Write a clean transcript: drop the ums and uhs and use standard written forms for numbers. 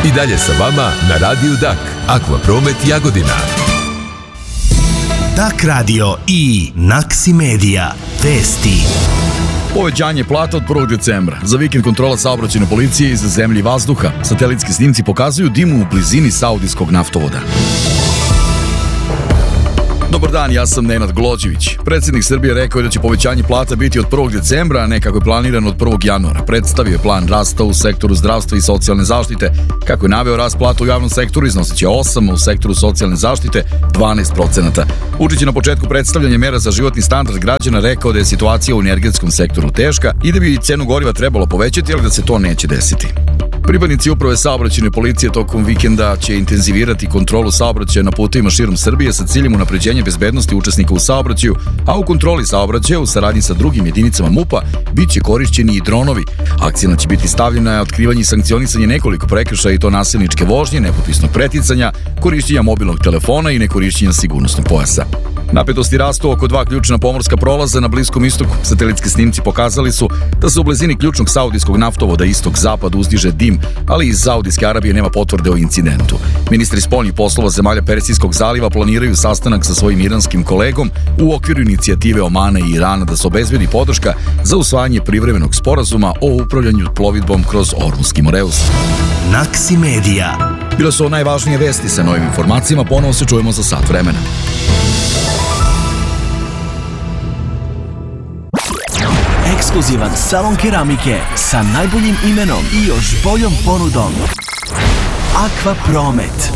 I dalje sa vama na Radiju Dak, Akvapromet Jagodina. Dak radio i Naksi Media. Vesti. Povećanje plata od 1. decembra. Za vikend kontrola saobraćajne policije iz zemlje i vazduha. Satelitski snimci pokazuju dim u blizini saudijskog naftovoda. Dobar dan, ja sam Nenad Glođević. Predsjednik Srbije rekao je da će povećanje plata biti od 1. decembra, a ne kako je planirano od 1. januara. Predstavio je plan rasta u sektoru zdravstva i socijalne zaštite. Kako je naveo, rast plata u javnom sektoru iznosiće 8%, u sektoru socijalne zaštite 12%. Vučić je na početku predstavljanja mera za životni standard građana rekao da je situacija u energetskom sektoru teška i da bi cenu goriva trebalo povećati, ali da se to neće desiti. Pripadnici uprave saobraćajne policije tokom vikenda će intenzivirati kontrolu saobraćaja na putevima širom Srbije sa ciljem unapređenja bezbednosti učesnika u saobraćaju, a u kontroli saobraćaja u saradnji sa drugim jedinicama MUP-a biće korišćeni i dronovi. Akcija će biti stavljena na otkrivanje i sankcionisanje nekoliko prekršaja, i to nasilničke vožnje, nepropisnog preticanja, korišćenja mobilnog telefona i nekorišćenja sigurnosnog pojasa. Napetosti rastu oko 2 ključna pomorska prolaza na Bliskom istoku. Satelitski snimci pokazali su da se u blizini ključnog saudijskog naftovoda istok-zapad uzdiže dim, ali iz Saudijske Arabije nema potvrde o incidentu. Ministri spoljnih poslova zemalja Persijskog zaliva planiraju sastanak sa svojim iranskim kolegom u okviru inicijative Omana i Irana da se obezbedi podrška za usvajanje privremenog sporazuma o upravljanju plovidbom kroz Ormunski Moreus. Naksi Media. Bile su najvažnije vesti. Sa novim informacijama ponovo se čujemo za sat vremena. Ekskluzivan salon keramike sa najboljim imenom i još boljom ponudom. Akvapromet.